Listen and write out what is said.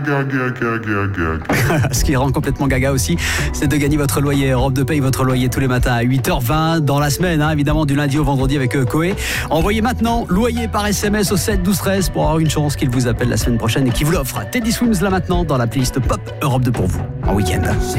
Ce qui rend complètement gaga aussi, c'est de gagner votre loyer. Europe de Paye, votre loyer tous les matins à 8h20 dans la semaine, évidemment du lundi au vendredi avec Coé. Envoyez maintenant loyer par SMS au 7 12 13 pour avoir une chance qu'il vous appelle la semaine prochaine et qu'il vous l'offre. Teddy Swims là maintenant dans la playlist Pop Europe 2 pour vous en week-end.